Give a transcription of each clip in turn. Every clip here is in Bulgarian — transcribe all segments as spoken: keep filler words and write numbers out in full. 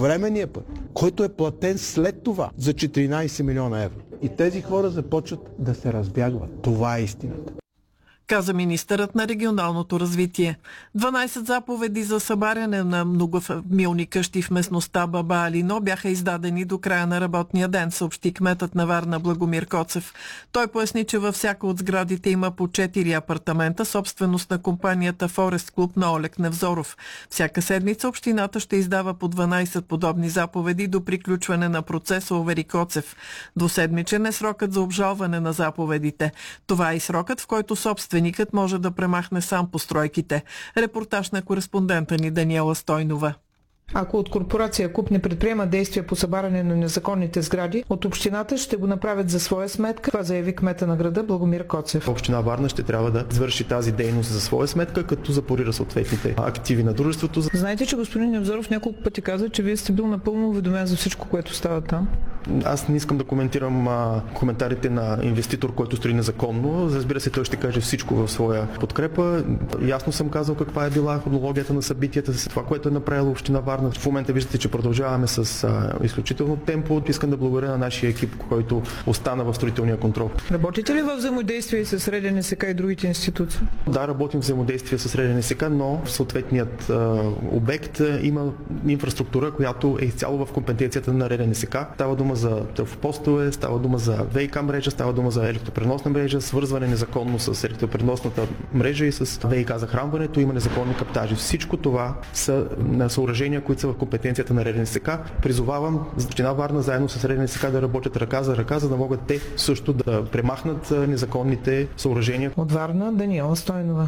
временния път, който е платен след това за четиринайсет милиона евро. И тези хора започват да се разбягват. Това е истината, каза министърът на регионалното развитие. дванайсет заповеди за събаряне на многофамилни къщи в местността Баба Алино бяха издадени до края на работния ден, съобщи кметът на Варна Благомир Коцев. Той поясни, че във всяка от сградите има по четири апартамента, собственост на компанията Форест Клуб на Олег Невзоров. Всяка седмица общината ще издава по дванайсет подобни заповеди до приключване на процеса, увери Коцев. Двуседмичен е срокът за обжалване на заповедите. Това е и срокът, в който собствен Никът може да премахне сам постройките. Репортаж на кореспондента ни Даниела Стойнова. Ако от корпорация КУП не предприема действия по събаряне на незаконните сгради, от общината ще го направят за своя сметка. Това заяви кмета на града Благомир Коцев. Община Варна ще трябва да извърши тази дейност за своя сметка, като запорира съответните активи на дружеството. Знаете, че господин Невзоров няколко пъти каза, че вие сте бил напълно уведомен за всичко, което става там. Аз не искам да коментирам а, коментарите на инвеститор, който строи незаконно. Разбира се, той ще каже всичко в своя подкрепа. Ясно съм казал каква е била хронологията на събитията, с това, което е направила община Варна. В момента виждате, че продължаваме с а, изключително темпо. Искам да благодаря на нашия екип, който остана в строителния контрол. Работите ли във взаимодействие с РДНСК и другите институции? Да, работим в взаимодействие с РДНСК, но съответният а, обект има инфраструктура, която е изцяло в компетенцията на РДНСК. Става дума за трафопостове, става дума за ВиК мрежа, става дума за електропреносна мрежа, свързване незаконно с електропреносната мрежа и с ВиК захранването, има незаконни каптажи. Всичко това са на съоръжения, които са в компетенцията на РДНСК. Призовавам община Варна заедно с РДНСК да работят ръка за ръка, за да могат те също да премахнат незаконните съоръжения. От Варна Даниела Стойнова.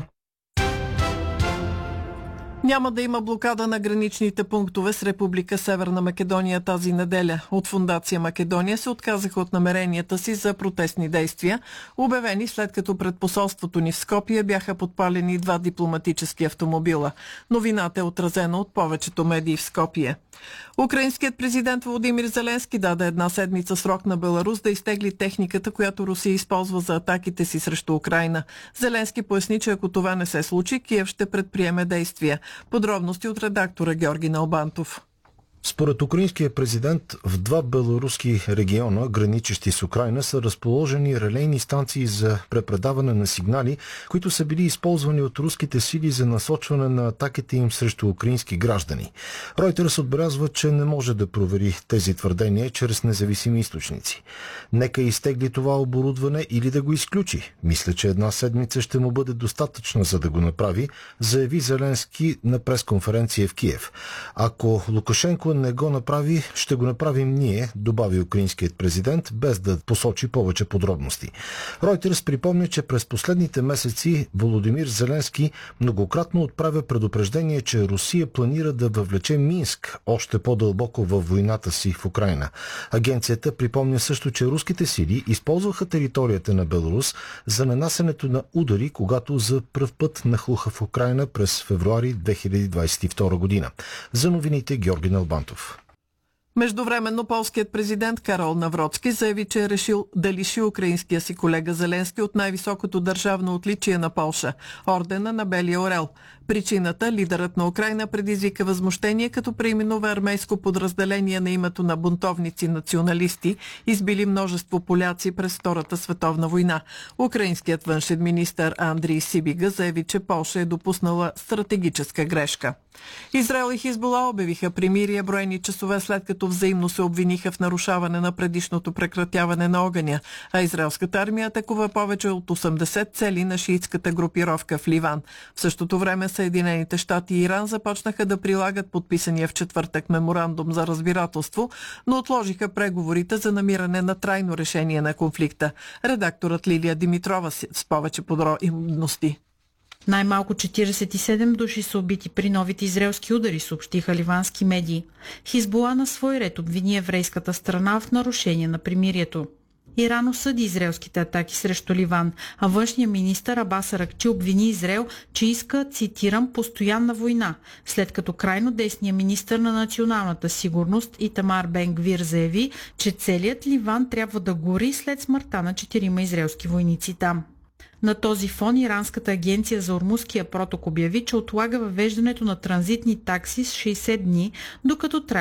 Няма да има блокада на граничните пунктове с Република Северна Македония тази неделя. От Фондация Македония се отказаха от намеренията си за протестни действия, обявени след като пред посолството ни в Скопие бяха подпалени два дипломатически автомобила. Новината е отразена от повечето медии в Скопие. Украинският президент Володимир Зеленски даде една седмица срок на Беларус да изтегли техниката, която Русия използва за атаките си срещу Украйна. Зеленски поясни, че ако това не се случи, Киев ще предприеме действия. Подробности от редактора Георги Налбантов. Според украинския президент, в два белоруски региона, граничещи с Украйна, са разположени релейни станции за препредаване на сигнали, които са били използвани от руските сили за насочване на атаките им срещу украински граждани. Ройтерс отбелязва, че не може да провери тези твърдения чрез независими източници. Нека изтегли това оборудване или да го изключи. Мисля, че една седмица ще му бъде достатъчна, за да го направи, заяви Зеленски на пресконференция в Киев. Ако Лукашенко не го направи, ще го направим ние, добави украинският президент, без да посочи повече подробности. Ройтерс припомня, че през последните месеци Володимир Зеленски многократно отправя предупреждение, че Русия планира да въвлече Минск още по-дълбоко във войната си в Украйна. Агенцията припомня също, че руските сили използваха територията на Беларус за нанасенето на удари, когато за пръв път нахлуха в Украйна през февруари две хиляди двадесет и втора година. За новините Георги Налбантов. Междувременно полският президент Карол Навроцки заяви, че е решил да лиши украинския си колега Зеленски от най-високото държавно отличие на Полша – ордена на Белия орел. Причината – лидерът на Украйна предизвика възмущение, като преименува армейско подразделение на името на бунтовници-националисти, избили множество поляци през Втората световна война. Украинският външен министър Андрий Сибига заяви, че Полша е допуснала стратегическа грешка. Израел и Хизбула обявиха примирие броени часове след като взаимно се обвиниха в нарушаване на предишното прекратяване на огъня, а израелската армия атакува повече от осемдесет цели на шиитската групировка в Ливан. В същото време Съединените щати и Иран започнаха да прилагат подписания в четвъртък меморандум за разбирателство, но отложиха преговорите за намиране на трайно решение на конфликта. Редакторът Лилия Димитрова с повече подробности. Най-малко четиридесет и седем души са убити при новите израелски удари, съобщиха ливански медии. Хизбула на свой ред обвини еврейската страна в нарушение на примирието. Иран осъди израелските атаки срещу Ливан, а външният министър Абас Аракчи обвини Израел, че иска, цитирам, постоянна война, след като крайно десният министър на националната сигурност Итамар Бен Гвир заяви, че целият Ливан трябва да гори след смъртта на четирима израелски войници там. На този фон Иранската агенция за Ормузския проток обяви, че отлага въвеждането на транзитни такси с шейсет дни, докато трае